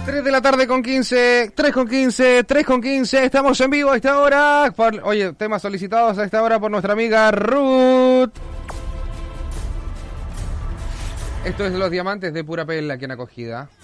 3 de la tarde con 15, 3 con 15, 3 con 15, estamos en vivo a esta hora. Oye, temas solicitados a esta hora por nuestra amiga Ruth. Esto es Los Diamantes de Pura Pel, aquí en Acogida.